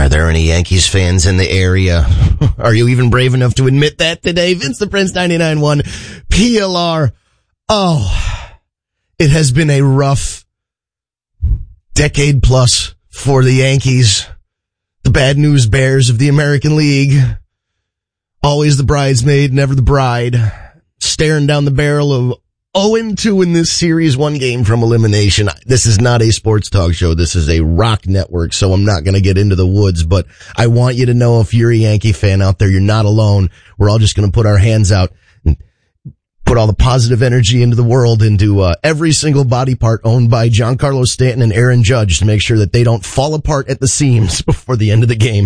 Are there any Yankees fans in the area? Are you even brave enough to admit that today? Vince the Prince, 99.1 PLR. Oh, it has been a rough decade plus for the Yankees. The bad news bears of the American League. Always the bridesmaid, never the bride. Staring down the barrel of 0-2 in this series, one game from elimination. This is not a sports talk show. This is a rock network, so I'm not going to get into the woods, but I want you to know, if you're a Yankee fan out there, you're not alone. We're all just going to put our hands out and put all the positive energy into the world, into every single body part owned by Giancarlo Stanton and Aaron Judge, to make sure that they don't fall apart at the seams before the end of the game.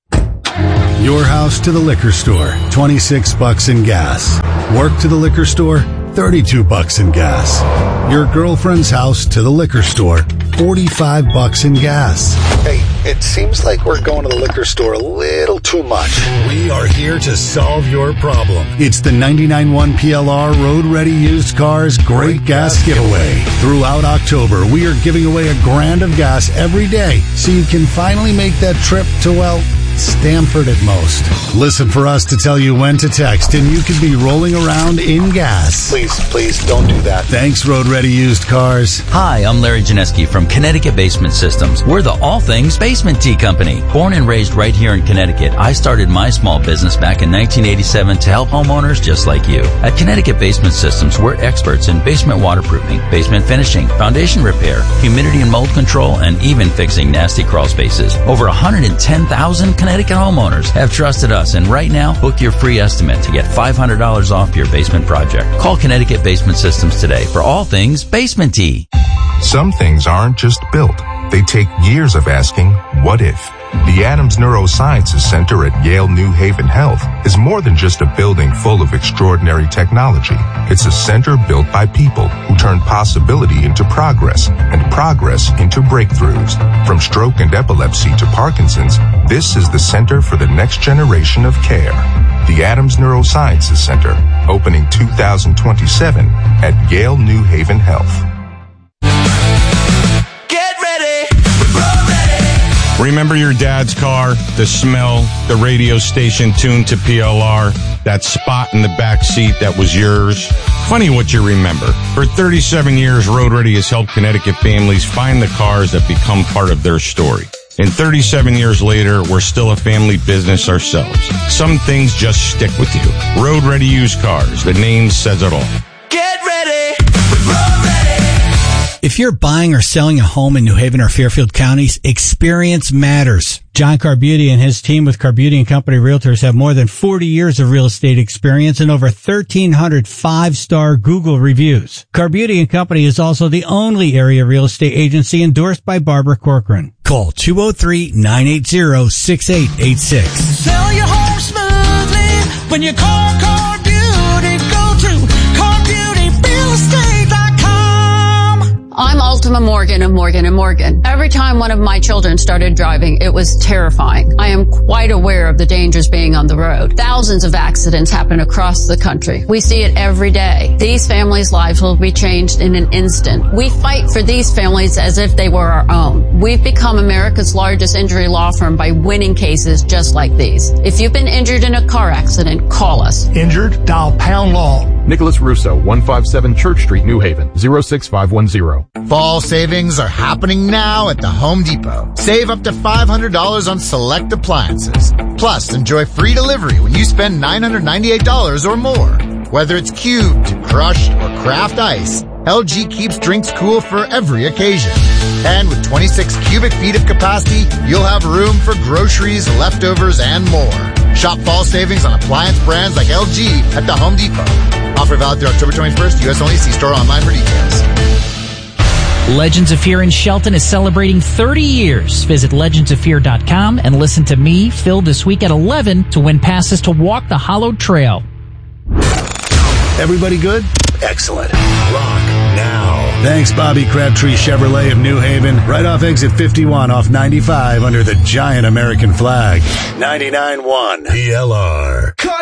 Your house to the liquor store, $26 in gas. Work to the liquor store, $32 in gas. Your girlfriend's house to the liquor store, $45 in gas. Hey, it seems like we're going to the liquor store a little too much. We are here to solve your problem. It's the 99.1 PLR Road Ready Used Cars Great Gas Giveaway. Throughout October, we are giving away $1,000 of gas every day, so you can finally make that trip to, well, Stamford at most. Listen for us to tell you when to text, and you could be rolling around in gas. Please don't do that. Thanks, Road Ready Used Cars. Hi, I'm Larry Janeski from Connecticut Basement Systems. We're the all things basement tea company. Born and raised right here in Connecticut, I started my small business back in 1987 to help homeowners just like you. At Connecticut Basement Systems, we're experts in basement waterproofing, basement finishing, foundation repair, humidity and mold control, and even fixing nasty crawl spaces. Over 110,000 Connecticut homeowners have trusted us, and right now, book your free estimate to get $500 off your basement project. Call Connecticut Basement Systems today for all things basement tea. Some things aren't just built. They take years of asking, what if? The Adams Neurosciences Center at Yale New Haven Health is more than just a building full of extraordinary technology. It's a center built by people who turn possibility into progress and progress into breakthroughs. From stroke and epilepsy to Parkinson's, this is the center for the next generation of care. The Adams Neurosciences Center, opening 2027 at Yale New Haven Health. Remember your dad's car, the smell, the radio station tuned to PLR, that spot in the back seat that was yours? Funny what you remember. For 37 years, Road Ready has helped Connecticut families find the cars that become part of their story. And 37 years later, we're still a family business ourselves. Some things just stick with you. Road Ready Used Cars. The name says it all. Get ready with Road Ready. If you're buying or selling a home in New Haven or Fairfield counties, experience matters. John Carbuti and his team with Carbuti & Company Realtors have more than 40 years of real estate experience and over 1,300 five-star Google reviews. Carbuti & Company is also the only area real estate agency endorsed by Barbara Corcoran. Call 203-980-6886. Sell your home smoothly when you call Carbuti. Go to CarbutyRealEstate.com. I'm Ultima Morgan of Morgan & Morgan. Every time one of my children started driving, it was terrifying. I am quite aware of the dangers being on the road. Thousands of accidents happen across the country. We see it every day. These families' lives will be changed in an instant. We fight for these families as if they were our own. We've become America's largest injury law firm by winning cases just like these. If you've been injured in a car accident, call us. Injured? Dial pound law. Nicholas Russo, 157 Church Street, New Haven, 06510. Fall savings are happening now at the Home Depot. Save up to $500 on select appliances. Plus, enjoy free delivery when you spend $998 or more. Whether it's cubed, crushed, or craft ice, LG keeps drinks cool for every occasion. And with 26 cubic feet of capacity, you'll have room for groceries, leftovers, and more. Shop fall savings on appliance brands like LG at the Home Depot. Offer valid through October 21st. U.S. only. See store online for details. Legends of Fear in Shelton is celebrating 30 years. Visit legendsofear.com and listen to me, Phil, this week at 11 to win passes to walk the Hollowed Trail. Everybody good? Excellent. Rock now. Thanks, Bobby Crabtree Chevrolet of New Haven. Right off exit 51 off 95 under the giant American flag. 99.1 PLR.